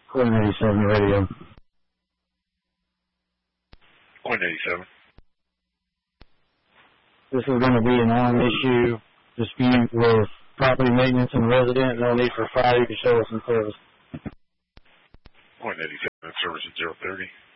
Point 87 radio. Point 87. This is going to be a non-issue dispute with property maintenance and resident. No need for fire. You can show us some service. Point 87. Service at 030.